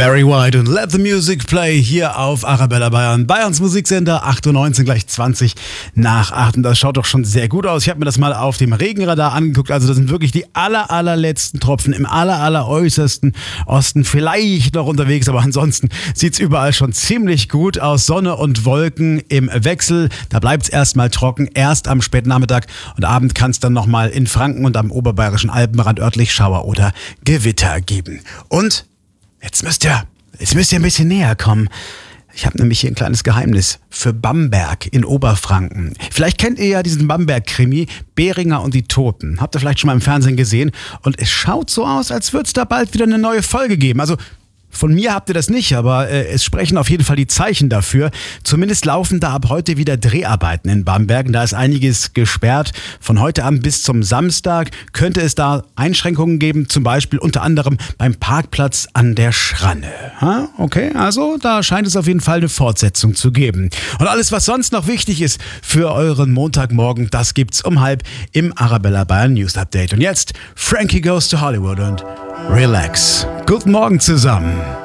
Barry White und Let the Music Play hier auf Arabella Bayern. Bayerns Musiksender, 8.19 Uhr, gleich 20 nach 8. Und das schaut doch schon sehr gut aus. Ich habe mir das mal auf dem Regenradar angeguckt. Also das sind wirklich die allerletzten Tropfen im äußersten Osten. Vielleicht noch unterwegs, aber ansonsten sieht es überall schon ziemlich gut aus. Sonne und Wolken im Wechsel. Da bleibt es erstmal trocken. Erst am Spätnachmittag und Abend kann es dann nochmal in Franken und am oberbayerischen Alpenrand örtlich Schauer oder Gewitter geben. Und Jetzt müsst ihr ein bisschen näher kommen. Ich habe nämlich hier ein kleines Geheimnis für Bamberg in Oberfranken. Vielleicht kennt ihr ja diesen Bamberg-Krimi, Beringer und die Toten. Habt ihr vielleicht schon mal im Fernsehen gesehen? Und es schaut so aus, als würde es da bald wieder eine neue Folge geben. Also von mir habt ihr das nicht, aber es sprechen auf jeden Fall die Zeichen dafür. Zumindest laufen da ab heute wieder Dreharbeiten in Bamberg. Da ist einiges gesperrt. Von heute Abend bis zum Samstag könnte es da Einschränkungen geben, zum Beispiel unter anderem beim Parkplatz an der Schranne. Okay, also da scheint es auf jeden Fall eine Fortsetzung zu geben. Und alles, was sonst noch wichtig ist für euren Montagmorgen, das gibt's um 12:30 im Arabella Bayern News Update. Und jetzt Frankie Goes to Hollywood und Relax. Guten Morgen zusammen.